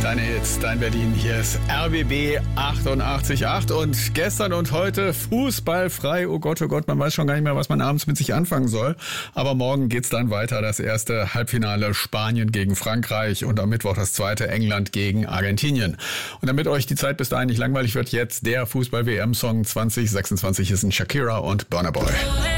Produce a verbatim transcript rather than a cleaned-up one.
Deine Hits, dein Berlin, hier ist R B B achtundachtzig Komma acht und gestern und heute fußballfrei. Oh Gott, oh Gott, man weiß schon gar nicht mehr, was man abends mit sich anfangen soll. Aber morgen geht's dann weiter, das erste Halbfinale Spanien gegen Frankreich und am Mittwoch das zweite England gegen Argentinien. Und damit euch die Zeit bis dahin nicht langweilig wird, jetzt der Fußball-W M-Song zwanzig sechsundzwanzig ist ein Shakira und Burna Boy.